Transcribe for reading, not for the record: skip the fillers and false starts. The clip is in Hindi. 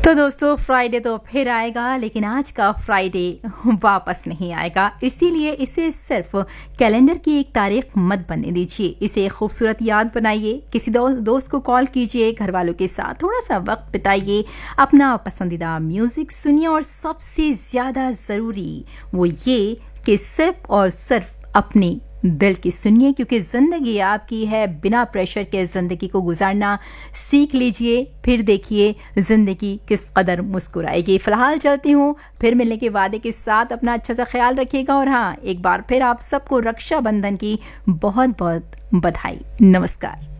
तो दोस्तों फ्राइडे तो फिर आएगा, लेकिन आज का फ्राइडे वापस नहीं आएगा। इसीलिए इसे सिर्फ कैलेंडर की एक तारीख मत बनने दीजिए, इसे एक खूबसूरत याद बनाइए। किसी दोस्त को कॉल कीजिए, घर वालों के साथ थोड़ा सा वक्त बिताइए, अपना पसंदीदा म्यूजिक सुनिए और सबसे ज़्यादा ज़रूरी वो ये कि सिर्फ और सिर्फ अपने दिल की सुनिए, क्योंकि ज़िंदगी आपकी है। बिना प्रेशर के ज़िंदगी को गुजारना सीख लीजिए, फिर देखिए ज़िंदगी किस कदर मुस्कुराएगी। फ़िलहाल चलती हूँ, फिर मिलने के वादे के साथ अपना अच्छा सा ख्याल रखिएगा। और हाँ, एक बार फिर आप सबको रक्षाबंधन की बहुत बहुत बधाई। नमस्कार।